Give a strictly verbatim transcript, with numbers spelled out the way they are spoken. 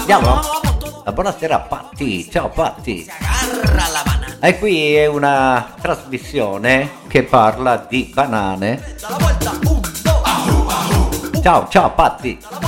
Andiamo? Buonasera Patti, ciao Patti. E qui è una trasmissione che parla di banane. Ciao, ciao Patti.